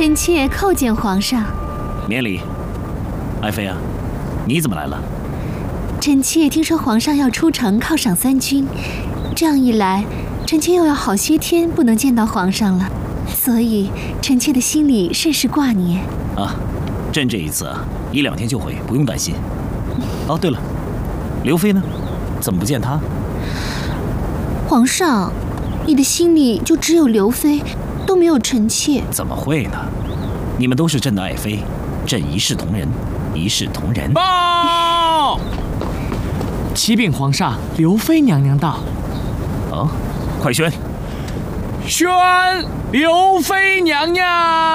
臣妾叩见皇上。 免礼。爱妃啊，你怎么来了？ 臣妾听说皇上要出城犒赏三军，这样一来，臣妾又要好些天不能见到皇上了，所以臣妾的心里甚是挂念。 啊，朕这一次啊，1-2天就回，不用担心。哦，对了，刘妃呢？怎么不见她？ 皇上，你的心里就只有刘妃，都没有臣妾？ 怎么会呢？你们都是朕的爱妃，朕一视同仁，一视同仁。 报！启禀皇上，刘妃娘娘到。 哦，快宣！ 宣刘妃娘娘。